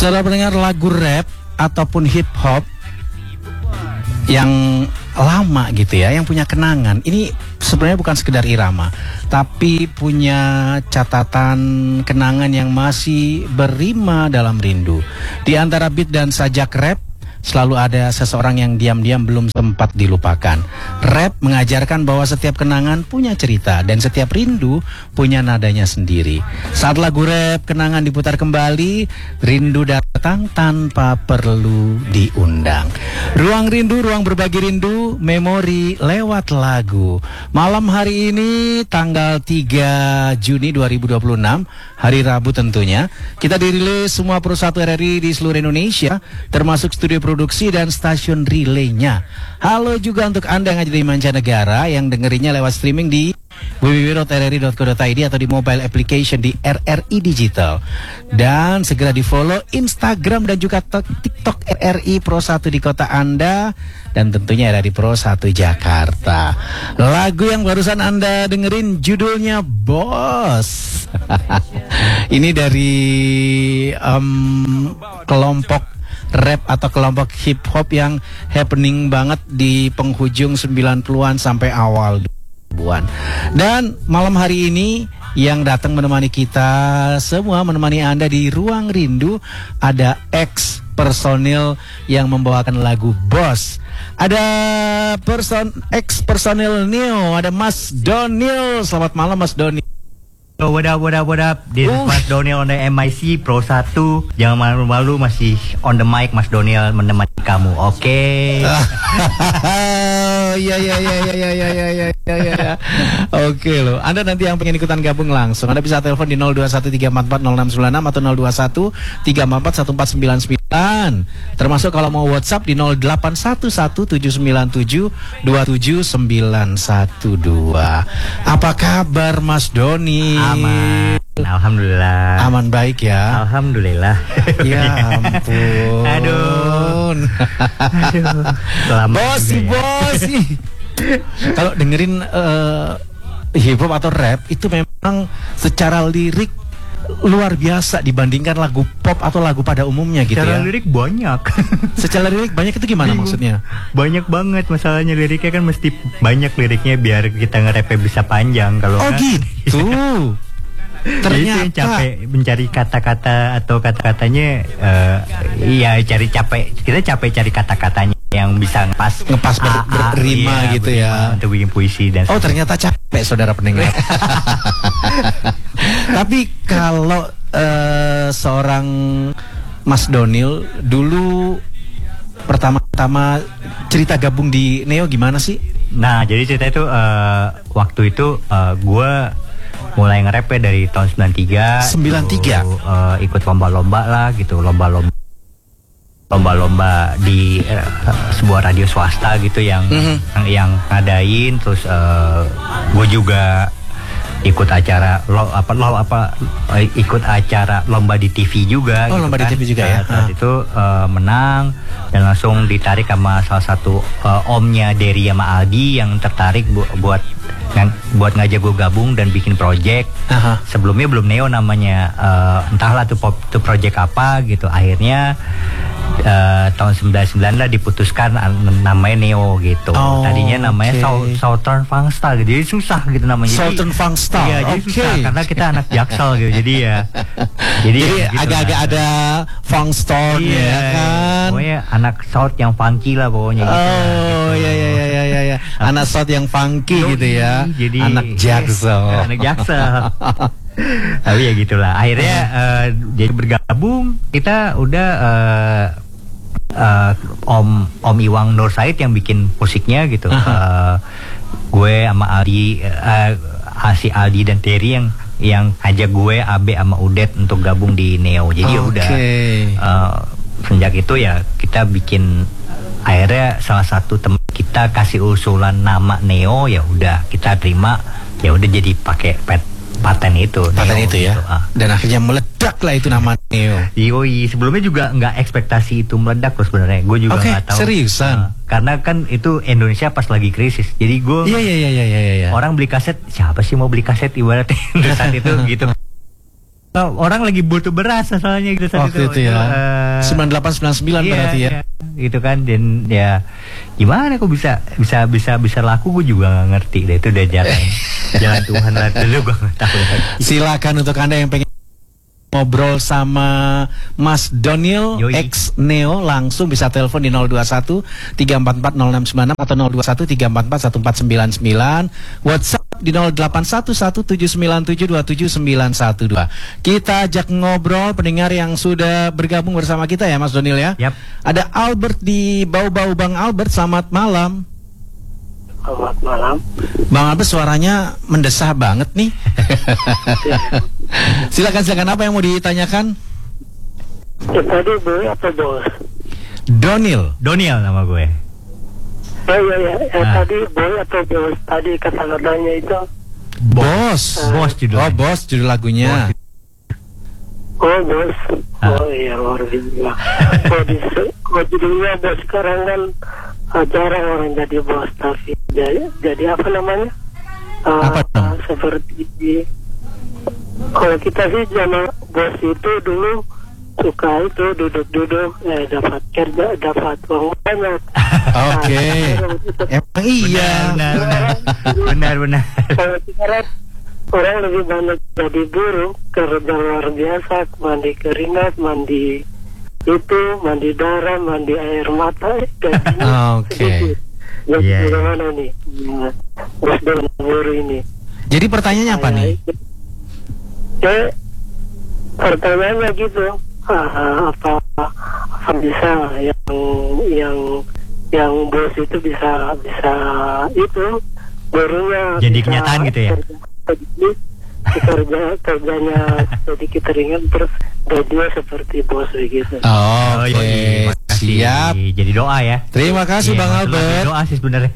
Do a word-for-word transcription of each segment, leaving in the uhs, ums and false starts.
Saudara pendengar, lagu rap ataupun hip hop yang lama gitu ya, yang punya kenangan, ini sebenarnya bukan sekedar irama, tapi punya catatan kenangan yang masih berrima dalam rindu. Di antara beat dan sajak rap, selalu ada seseorang yang diam-diam belum sempat dilupakan. Rap mengajarkan bahwa setiap kenangan punya cerita dan setiap rindu punya nadanya sendiri. Saat lagu rap kenangan diputar kembali, rindu datang tanpa perlu diundang. Ruang rindu, ruang berbagi rindu, memori lewat lagu. Malam hari ini tanggal tiga Juni dua ribu dua puluh enam, hari Rabu tentunya, kita dirilis semua perusahaan R R I di seluruh Indonesia, termasuk studio produksi dan stasiun relaynya. Halo juga untuk Anda yang ada di mancanegara yang dengerinnya lewat streaming di w w w titik r r i titik co titik i d atau di mobile application di R R I Digital. Dan segera di follow Instagram dan juga TikTok R R I Pro satu di kota Anda, dan tentunya R R I Pro satu Jakarta. Lagu yang barusan Anda dengerin judulnya Bos. Ini dari um, kelompok rap atau kelompok hip hop yang happening banget di penghujung sembilan puluhan sampai awal dua ribuan. Dan malam hari ini yang datang menemani kita semua, menemani Anda di Ruang Rindu, ada ex personil yang membawakan lagu Bos. Ada person ex personil Neo, ada Mas Donil. Selamat malam Mas Donil. So, what up, what up, what up? This is Mas Donil on the M I C Pro satu. Jangan malu-malu, masih on the mic Mas Donil menemani kamu. Oke. Iya iya iya iya iya iya iya iya iya. Oke loh. Anda nanti yang pengen ikutan gabung langsung, Anda bisa telepon di nol dua satu tiga empat empat nol enam sembilan enam atau nol dua satu tiga empat empat satu empat sembilan sembilan. Termasuk kalau mau WhatsApp di nol delapan satu satu tujuh sembilan tujuh dua tujuh sembilan satu dua. Apa kabar Mas Doni? Aman. Alhamdulillah. Aman baik ya. Alhamdulillah. Ya ampun. Aduh. Aduh. Selamat bos sih, ya. bos sih. Kalau dengerin uh, hip hop atau rap itu memang secara lirik luar biasa dibandingkan lagu pop atau lagu pada umumnya gitu secara ya. Lirik banyak. Secara lirik banyak itu gimana maksudnya? Banyak banget, masalahnya liriknya kan mesti banyak liriknya biar kita nge-rapnya bisa panjang. Kalau oh kan, gitu. Ternyata itu capek mencari kata-kata atau kata-katanya, uh, iya cari capek, kita capek cari kata-katanya yang bisa ngepas ngepas ber, berrima iya, gitu ya untuk bikin puisi dan oh ternyata capek saudara pendengar. Tapi kalau uh, seorang Mas Donil dulu pertama-tama cerita gabung di Neo gimana sih? Nah jadi cerita itu uh, waktu itu uh, gue mulai nge-rap ya dari tahun sembilan tiga. sembilan tiga tuh, uh, ikut lomba-lomba lah gitu, lomba-lomba lomba-lomba di uh, sebuah radio swasta gitu yang mm-hmm. yang ngadain. Terus uh, gue juga ikut acara lo apa lo apa uh, ikut acara lomba di T V juga. Oh gitu lomba kan. Di T V juga ya. Saat uh. itu uh, menang dan langsung ditarik sama salah satu uh, omnya Dery sama Aldi yang tertarik bu buat ng buat ngajak gue gabung dan bikin project. Uh-huh. Sebelumnya belum Neo namanya, uh, entahlah tuh pop tuh project apa gitu. Akhirnya uh, tahun sembilan puluh sembilan lah diputuskan namanya Neo gitu. Oh, tadinya namanya okay. Southern Fangsta gitu. Jadi susah gitu namanya. Southern Fangsta. Iya, jadi okay. susah karena kita anak Jaksel gitu. Jadi ya. Jadi agak-agak gitu ada Fangstone iya, ya kan. Pokoknya anak South yang funky lah pokoknya gitu. Oh iya iya iya iya iya. Anak South yang funky Yoi, gitu ya. Jadi anak Jaksel. Anak Jaksel. Tapi ya gitulah. Akhirnya uh, jadi bergabung. Kita udah uh, uh, Om Om Iwang Nur Said yang bikin musiknya gitu. Uh, gue sama Aldi, uh, si Aldi dan Terry yang yang ajak gue, Abe sama Udet untuk gabung di Neo. Jadi okay. ya udah uh, sejak itu ya kita bikin. Akhirnya salah satu teman kita kasih usulan nama Neo, ya udah kita terima, ya udah jadi pakai pet paten itu. Paten Neo, itu ya. Gitu. Ah. Dan akhirnya meledak lah itu nama Neo. Yoi, sebelumnya juga nggak ekspektasi itu meledak loh sebenarnya. Gue juga nggak okay, tahu. Seriusan? Uh, karena kan itu Indonesia pas lagi krisis. Jadi gue. Iya iya iya iya iya. Orang beli kaset, siapa sih mau beli kaset ibaratnya saat itu gitu. orang lagi butuh beras soalnya gitu saat Waktu itu ya. Uh, sembilan delapan sembilan sembilan iya, berarti ya. iya, gitu kan, dan ya gimana kok bisa bisa bisa bisa laku, gue juga nggak ngerti deh, itu udah jalan jalan Tuhan lah dulu, gue nggak tahu. Silakan untuk Anda yang pengen ngobrol sama Mas Donil Yoi. X Neo, langsung bisa telepon di nol dua satu tiga empat empat nol enam sembilan enam atau nol dua satu tiga empat empat satu empat sembilan sembilan, WhatsApp di nol delapan satu satu tujuh sembilan tujuh dua tujuh sembilan satu dua. Kita ajak ngobrol pendengar yang sudah bergabung bersama kita ya Mas Donil ya. Yap. Ada Albert di Bau-Bau. Bang Albert, selamat malam. Selamat malam. Bang Albert suaranya mendesah banget nih. Silakan silakan, apa yang mau ditanyakan? Ya, tadi boy atau bos? Donil. Doniel nama gue. Ya ya ya, ya Ah. tadi boy atau bos? Tadi kata-katanya itu. Bos, bos judulnya. Oh, bos judul lagunya. Oh bos. Ah. Oh iya, luar biasa. Oh, di, oh judulnya bos sekarang kan ah, jarang orang jadi bos, tapi jadi, jadi apa namanya? Ah, Apa dong? Seperti kalau kita sih zaman bos itu dulu suka itu duduk-duduk, eh, dapat kerja, dapat uang banyak. Oke. Nah, Emang iya. Benar, benar, benar, benar. kalau sekarang orang lebih banyak jadi buruh, kerja luar biasa, mandi keringat, mandi itu, mandi darah, mandi air mata, gajinya Oke. sedikit. Jadi Iya, iya. bagaimana nih? Ya, bos dan buruh ini. Jadi pertanyaannya apa nih? Ya, pertanyaannya gitu, ah, apa apa bisa yang yang yang bos itu bisa bisa itu buruhnya Jadi bisa kenyataan gitu ya? sedikit, kerja kerjanya sedikit ringan, terus gajinya seperti bos begitu. Oh, Oke, iya, makasih. siap. Jadi doa ya. Terima kasih Iya, Bang maksud lagu Albert. Doa sih sebenarnya.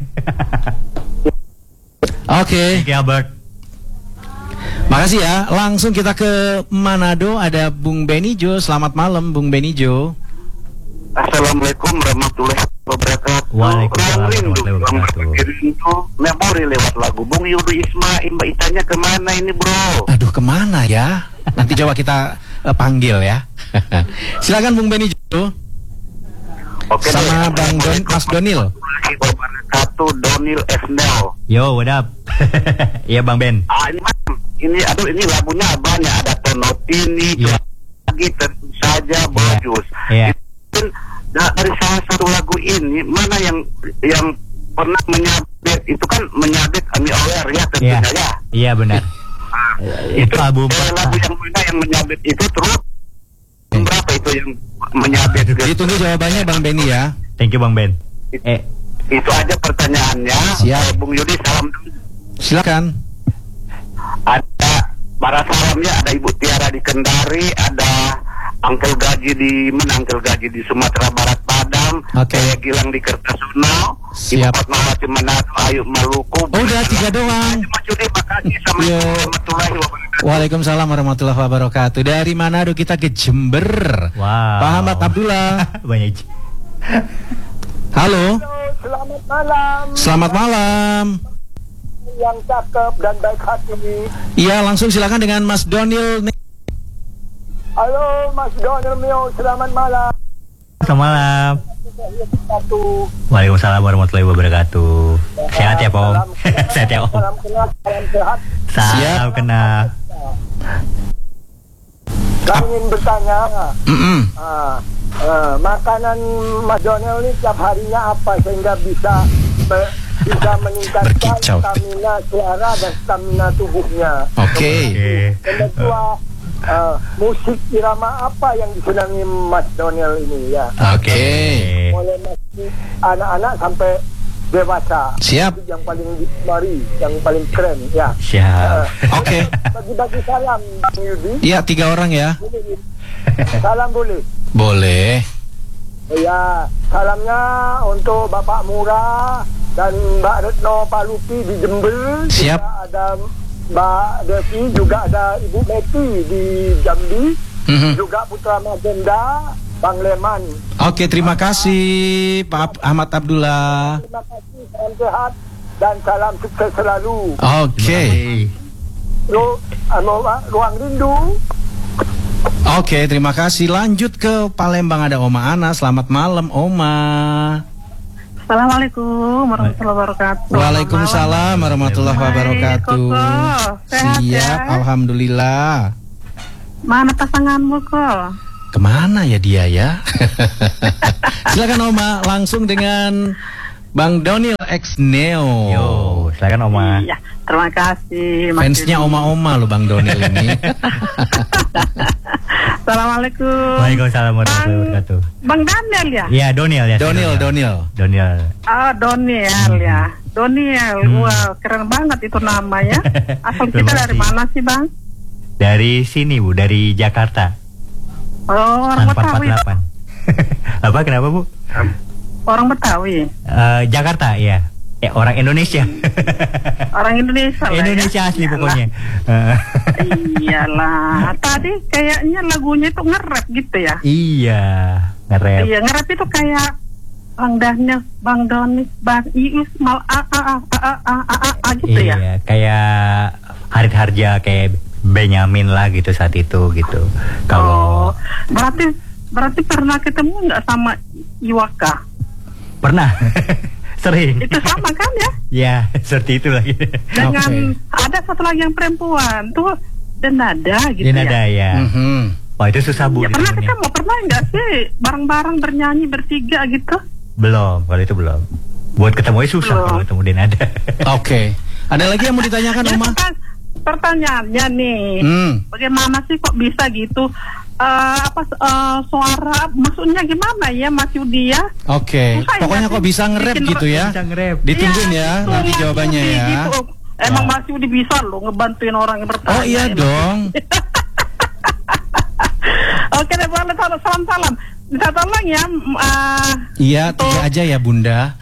Oke, Thank you, Albert. makasih ya. Langsung kita ke Manado, ada Bung Benijo. Selamat malam Bung Benijo. Assalamualaikum warahmatullahi wabarakatuh. Waalaikumsalam Orang rindu warahmatullahi Bang wabarakatuh. berpikirin tuh memori lewat lagu Bung Yudu Ismail. Mbak Itanya kemana ini bro? Aduh, kemana ya? Nanti coba kita eh, panggil ya. Silakan Bung Benijo. Oke Sama deh. Bang Don, Mas Donil. Warahmatullahi wabarakatuh. Donil F. Nel. Yo, what up? Iya, Bang Ben. Ah ini Mam, ini aduh ini lagunya banyak, ada Tonotini, Iya. lagi tentu saja bagus. Iya. Itu nah, dari salah satu lagu ini mana yang yang pernah menyabet itu kan menyabet Ami Oler ya tentunya Iya. ya. Iya, benar. Itu album eh, lagu yang mana yang menyabet itu terus Eh. berapa itu yang menyabet gitu. Ditunggu jawabannya Bang Beni ya. Thank you, Bang Ben. Eh, Itu aja pertanyaannya. Siap. Eh, Bung Yudi salam dulu. Silakan. Ada para salamnya, ada Ibu Tiara di Kendari, ada Angkel Gaji di mana Angkel Gaji di Sumatera Barat Padang, Oke. saya Gilang di Kertosono, Ibu Siap. Fatmawati Manado, Ayu Maluku. Oh, udah tiga doang. Mas Yudi, makasih. Assalamualaikum Yo. warahmatullahi wabarakatuh. Waalaikumsalam warahmatullahi wabarakatuh. Dari Manado kita ke Jember. wow. Pak Ahmad Abdullah. Banyak. Halo. Selamat malam, Selamat malam. yang cakep dan baik hati. Iya, langsung silakan dengan Mas Donil. Halo Mas Donel Mio, selamat malam. Selamat malam. Satu. Waalaikumsalam warahmatullahi wabarakatuh. Sehat ya, Pom? Sehat ya, Om. Salam kenal, salam sehat. Salam Siap. kenal. Kami ingin bertanya, Mm-mm. ah, eh, makanan Mas Donel ini tiap harinya apa sehingga bisa be- bisa meningkatkan Berkicau. stamina suara dan stamina tubuhnya. Oke. Oke. Yang kedua, eh, musik irama apa yang disenangi Mas Donel ini ya? Oke. Mulai masih anak-anak sampai dewasa. Siap. Yang paling digemari, yang paling keren ya. Siap. Oke. Bagi-bagi salam Bang Yudi. Iya, tiga orang ya. Boleh. Salam boleh. Boleh. Ya, salamnya untuk Bapak Murah dan Mbak Retno Palupi di Jember. Siap. Juga ada Mbak Devi, juga ada Ibu Betty di Jambi, Mhm. juga Putra Magenda, Bang Leman. Oke, terima kasih Pak Ahmad Abdullah. Terima kasih, salam sehat dan salam sukses selalu. Oke. Ru, anu, ruang rindu Oke, terima kasih. Lanjut ke Palembang, ada Oma Ana. Selamat malam, Oma. Assalamualaikum warahmatullahi wabarakatuh. Waalaikumsalam warahmatullahi wabarakatuh. Hai, Koko. Sehat Siap, ya? alhamdulillah. Mana pasanganmu kok? Kemana ya dia ya? Silakan Oma, langsung dengan Bang Donil X Neo. Yo, silakan Oma. Iya, terima kasih. Mas Fansnya Yudi. Oma-Oma lo Bang Donil ini. Assalamualaikum. Waalaikumsalam warahmatullahi wabarakatuh. Bang Daniel ya? Iya, Doniel ya. Donil, Donil. Doniel. Ah, Doniel ya. Doniel, Hmm. wah keren banget itu namanya. Asal kita Terima dari kasih. mana sih Bang? Dari sini Bu, dari Jakarta. Oh, orang empat empat Betawi. delapan. Apa kenapa Bu? Orang Betawi. Eh, Jakarta ya. Eh, orang Indonesia. Orang Indonesia lah Indonesia ya. asli Iyalah. pokoknya. Eh, Iyalah. Tadi kayaknya lagunya itu nge-rap gitu ya. iya, nge-rap. Iya, nge-rap itu kayak Bang Daniel, Bang Doni, Bang Iis, Mal A A A A A A A A A gitu ya. Iya, kayak Harit Harja, kayak Benyamin lah gitu saat itu gitu. Kalau Oh, berarti berarti pernah ketemu nggak sama Iwaka? pernah sering. Itu sama kan ya? Ya, seperti itu lagi. Dengan Oke. ada satu lagi yang perempuan tuh Denada gitu Dia nada ya. ya. Mhm. Wah, itu susah Bu Ya, pernah ditemunya. ketemu, pernah nggak sih bareng-bareng bernyanyi bertiga gitu? Belum, kalau itu belum. Buat ketemu susah Belum. kalau ketemu dia nada. Oke. Ada lagi yang mau ditanyakan Ya, Oma? perta- pertanyaannya nih, Hmm. bagaimana sih kok bisa gitu? Eh, apa eh, suara maksudnya gimana ya Mas Yudi ya? Oke. Susah ya, Pokoknya kok bisa nge-rap bikin gitu ya? Bisa nge-rap. Ditungguin Iya, ya gitu, nanti Mas jawabannya Yudi, ya. gitu. Emang Ya. Mas Yudi bisa loh ngebantuin orang yang bertanya. Oh iya ini. dong. Oke deh, boleh salam-salam. Bisa tolong ya. m- eh, Iya, tiga aja ya Bunda.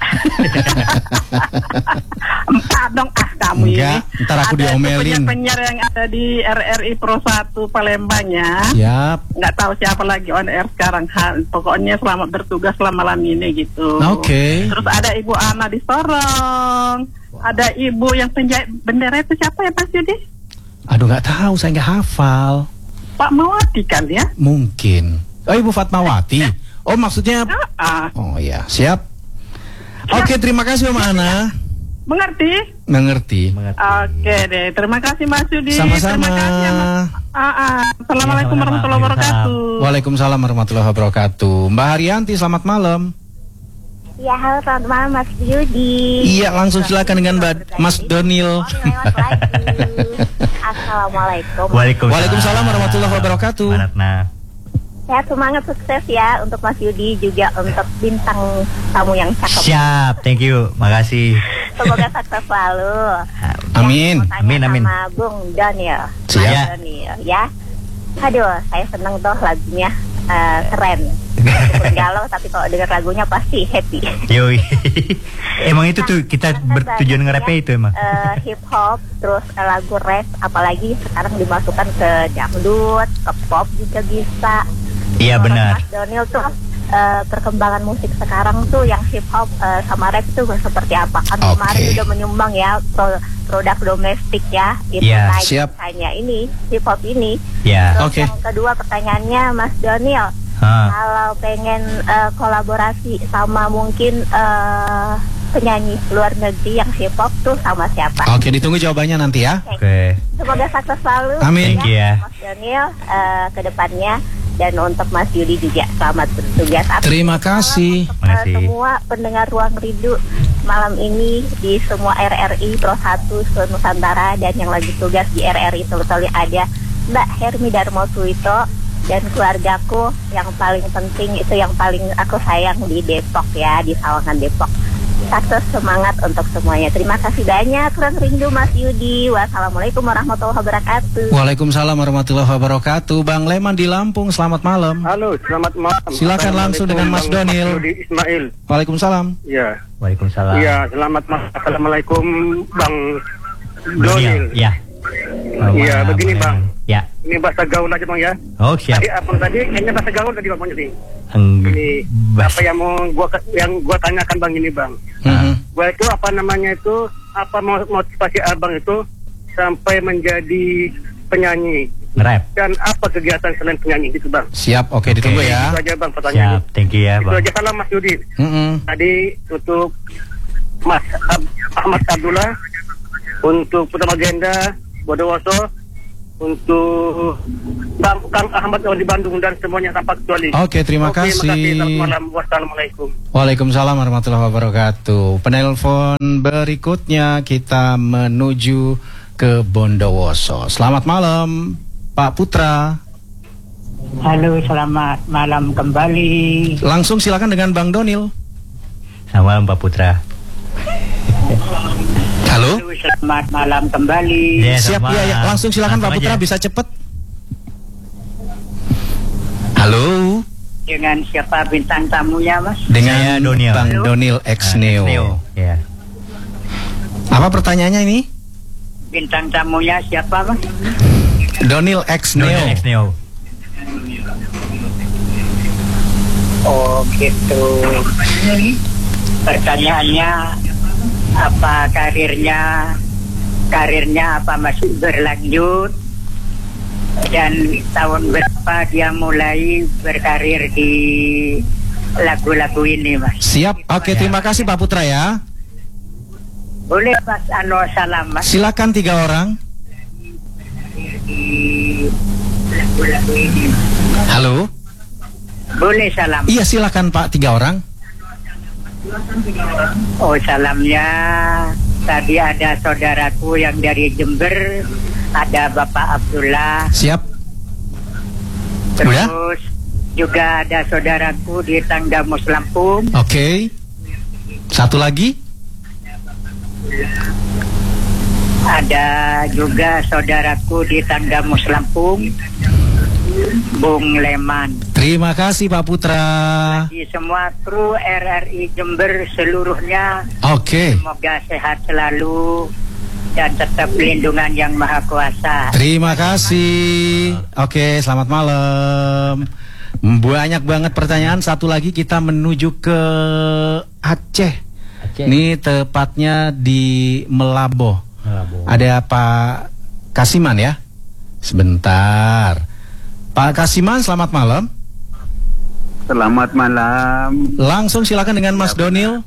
Empat dong ah kamu Enggak, ini. ntar aku Ada diomelin. penyiar-penyiar yang ada di R R I Pro satu Palembang ya. Siap. Nggak tahu siapa lagi on air sekarang. Ha, pokoknya selamat bertugas selama malam ini gitu. Oke. Terus ada Ibu Ana di Sorong. Ada Ibu yang penjahit bendera itu siapa ya Mas Yudi? Aduh nggak tahu, saya nggak hafal. Pak Mawati kan ya? Mungkin. Oh Ibu Fatmawati. Oh maksudnya. Ah, Oh iya, siap. Oke, terima kasih Om Ana. mengerti? Mengerti. Mengerti. Oke deh, terima kasih Mas Yudi. Sama-sama. Terima kasih ya, Mas. Ah, ah. Assalamualaikum Ya, sama-sama. warahmatullahi wabarakatuh. Waalaikumsalam warahmatullahi wabarakatuh. Mbak Haryanti, selamat malam. Ya, halo selamat malam Mas Yudi. Iya, langsung silakan dengan Mbak Mas Donil. Oh, lewat lagi. Assalamualaikum. Waalaikumsalam. Waalaikumsalam warahmatullahi wabarakatuh. Mbak Ratna. Ya, semangat sukses ya untuk Mas Yudi, juga untuk bintang tamu yang cakep. Siap, thank you. Makasih. Semoga sukses selalu. Amin. Ya, mau tanya Amin, amin. Sama Bung Daniel. Siap. Mas Daniel, ya. Aduh, saya seneng tuh lagunya, eh, keren. Meskipun galau, tapi kalau dengar lagunya pasti happy. Yoi. Emang itu tuh kita Kan bertujuan banyak nge-rapnya ya, itu emang. eh, hip hop, terus eh, lagu rap, apalagi sekarang dimasukkan ke dangdut, ke pop juga bisa. Iya, Menurut benar. Mas Donil tuh eh, perkembangan musik sekarang tuh yang hip hop eh, sama rap itu seperti apa? Kan Oke. kemarin udah menyumbang ya pro- produk domestik ya, itu Iya, naik siap. misalnya ini hip hop ini. Ya. Terus Oke. yang kedua pertanyaannya Mas Donil, Hah. kalau pengen eh, kolaborasi sama mungkin eh, penyanyi luar negeri yang hip hop tuh sama siapa? Oke, ditunggu jawabannya nanti ya. Oke. Semoga sukses selalu. Amin. Thank you ya. Mas Daniel eh, ke depannya, dan untuk Mas Yudi juga selamat bertugas. Terima kasih. Untuk, Terima eh, kasih. semua pendengar Ruang Rindu malam ini di semua R R I Pro satu seluruh Nusantara, dan yang lagi tugas di R R I Sultali ada Mbak Hermi Darmo Suito dan keluargaku yang paling penting itu yang paling aku sayang di Depok ya, di Sawangan Depok. Sukses, semangat untuk semuanya. Terima kasih banyak. Ruang Rindu Mas Yudi. Wassalamualaikum warahmatullahi wabarakatuh. Waalaikumsalam warahmatullahi wabarakatuh. Bang Leman di Lampung, selamat malam. Halo, selamat malam. Silakan langsung dengan Mas Bang Donil. Yudi Ismail. Waalaikumsalam. Ya, Waalaikumsalam. iya, selamat malam. Assalamualaikum, Bang Doniel. Donil. Ya. Iya, begini, Bang. Ya. Ini bahasa gaul aja, Bang ya. Oh, siap. Tadi abang tadi kayaknya bahasa gaul tadi Bang jadi. Eng- Ini Bas- apa yang mau gua ke- yang gua tanyakan Bang ini, Bang. Mhm. Gua itu apa namanya itu apa mo- motivasi abang itu sampai menjadi penyanyi Nge-rap. Dan apa kegiatan selain penyanyi gitu bang? Siap, oke, ditunggu ya. Itu aja bang pertanyaannya. Siap, thank you ya Itu Bang. aja, salam Mas Yudi. Mm-mm. Tadi untuk Mas Ab- Ahmad Abdullah, untuk Putra Magenda, Bondowoso, untuk Kang, Kang Ahmad yang di Bandung dan semuanya tanpa kecuali. Oke, terima Oke, kasih. Selamat malam. Wassalamualaikum. Waalaikumsalam warahmatullahi wabarakatuh. Penelpon berikutnya kita menuju ke Bondowoso. Selamat malam, Pak Putra. Halo, selamat malam kembali. Langsung silakan dengan Bang Donil. Selamat malam Pak Putra. Halo. Halo, selamat malam kembali. Ya, Siap sama. ya, ya. Langsung silakan Pak Langsung Putra, aja. bisa cepet. Halo. Dengan siapa bintang tamunya, Mas? Dengan Saya Donil. Bang Halo. Donil X Neo. Ya. Apa pertanyaannya ini? Bintang tamunya siapa, Mas? Donil X Neo. Donil X Neo. Oh, gitu. Pertanyaannya, apa karirnya? Karirnya apa masih berlanjut? Dan tahun berapa dia mulai berkarir di lagu-lagu ini, Mas? Siap. Oke, terima kasih Pak Putra ya. Boleh Mas Ano salam, Mas? Silakan tiga orang. Di lagu-lagu ini. Halo. Boleh salam. Iya, silakan Pak, tiga orang. Oh, salamnya tadi ada saudaraku yang dari Jember, ada Bapak Abdullah. Siap. Terus Udah? juga ada saudaraku di Tanggamus Lampung. Oke. Satu lagi. Ada juga saudaraku di Tanggamus Lampung, Bung Leman. Terima kasih Pak Putra. Di semua kru R R I Jember seluruhnya, Oke. semoga sehat selalu dan tetap pelindungan yang Maha Kuasa. Terima kasih. Oke, selamat malam. Banyak banget pertanyaan. Satu lagi kita menuju ke Aceh. Aceh. Ini tepatnya di Melaboh. Melaboh. Ada Pak Kasiman ya. Sebentar. Pak Kasiman, selamat malam. Selamat malam. Langsung silakan dengan Mas Donil.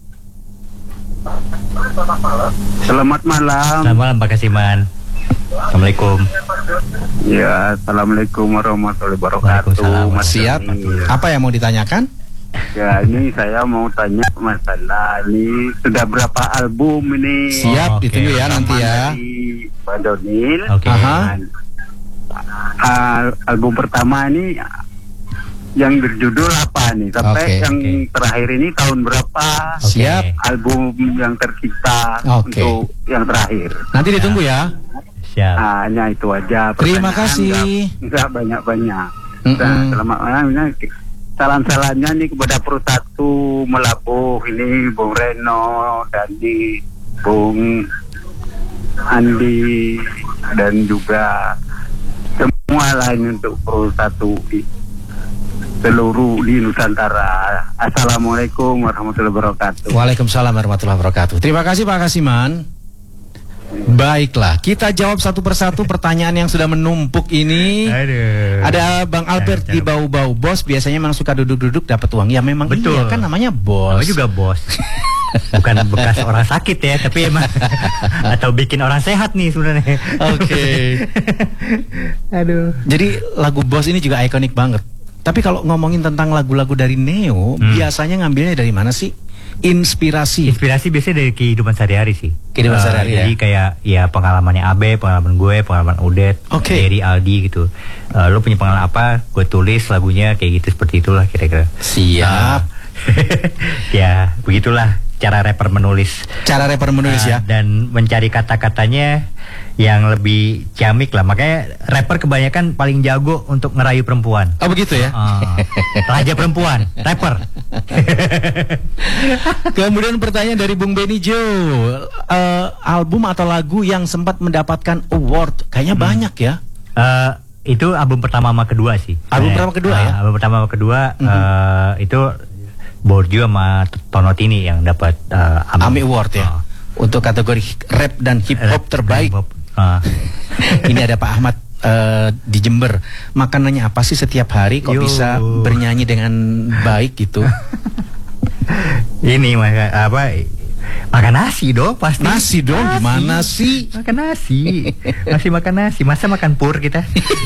Selamat malam. Selamat malam Pak Kasiman. Assalamualaikum. Ya, assalamualaikum warahmatullahi wabarakatuh. Waalaikumsalam. Mas Siap. Doni. Apa yang mau ditanyakan? Ya, ini saya mau tanya masalah ini sudah berapa album ini? Siap, oke. ditunggu ya nanti ya. Dari Pak Donil. Oke. Aha. Dan, al- album pertama ini yang berjudul apa nih? Sampai Oke, yang oke. terakhir ini tahun berapa? Oke. Siap. Album yang tercipta Oke. untuk yang terakhir. Nanti ditunggu ya. Siap. Hanya itu aja. Terima Pertanyaan kasih. nggak- Nggak banyak-banyak. Mm-mm. Nah, selamat malam. Ini salam-salamnya nih kepada Persatu Melabuh ini, Bung Reno, Dandi, Bung Andi, dan juga semua lain untuk Persatu di seluruh di Nusantara. Assalamualaikum warahmatullahi wabarakatuh. Waalaikumsalam warahmatullahi wabarakatuh. Terima kasih Pak Kasiman. Baiklah, kita jawab satu persatu pertanyaan yang sudah menumpuk ini. Aduh. Ada Bang Albert Cakep, di cakep. bau-bau. Bos biasanya memang suka duduk-duduk dapat uang. Ya memang Betul. iya kan namanya bos. Namanya juga bos. Bukan bekas orang sakit ya, tapi emang atau bikin orang sehat nih sebenarnya. Oke. Aduh. Jadi lagu Bos ini juga ikonik banget. Tapi kalau ngomongin tentang lagu-lagu dari Neo, Hmm. biasanya ngambilnya dari mana sih? Inspirasi. Inspirasi biasanya dari kehidupan sehari-hari sih. Kehidupan Eh, sehari-hari Jadi ya? kayak ya pengalamannya Abe, pengalaman gue, pengalaman Udet, Oke. dari Aldi gitu. Eh, lo punya pengalaman apa? Gue tulis lagunya kayak gitu, seperti itulah kira-kira. Siap. Eh, ya begitulah cara rapper menulis. Cara rapper menulis Eh, ya. Dan mencari kata-katanya yang lebih ciamik lah. Makanya rapper kebanyakan paling jago untuk ngerayu perempuan. Oh begitu ya. Ah, raja perempuan, rapper. Kemudian pertanyaan dari Bung Benny Joe, Eh, album atau lagu yang sempat mendapatkan award, kayaknya banyak ya. Eh, itu album pertama sama kedua sih. Album Eh, pertama kedua ah, ya? Album pertama sama kedua Mhm. eh, itu Borju sama Tonotini yang dapat eh, AMI Award ya. Ah. Untuk kategori rap dan hip hop Rap- terbaik. hip hop. Ah. Ini ada Pak Ahmad uh, di Jember. Makanannya apa sih setiap hari kok Yo. bisa bernyanyi dengan baik gitu? Ini maka apa? Makan nasi dong pasti. Nasi dong, gimana sih? Makan nasi. Masih makan nasi. Masa makan pur kita?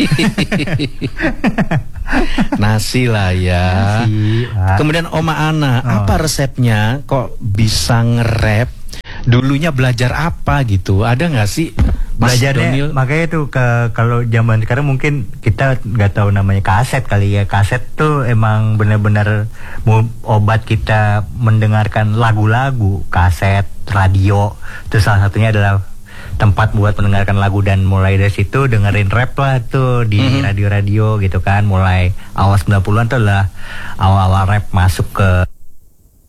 Nasi lah ya. Nasi, Pak. Kemudian Oma Ana, Oh. apa resepnya kok bisa nge-rap? Dulunya belajar apa gitu? Ada nggak sih? Mas Belajarnya Donil? makanya tuh ke kalau zaman sekarang mungkin kita nggak tahu namanya kaset kali ya. Kaset tuh emang benar-benar mu- obat kita mendengarkan lagu-lagu. Kaset, radio, terus salah satunya adalah tempat buat mendengarkan lagu, dan mulai dari situ dengerin rap lah tuh di Mhm. radio-radio gitu kan. Mulai awal sembilan puluhan tuh adalah awal-awal rap masuk ke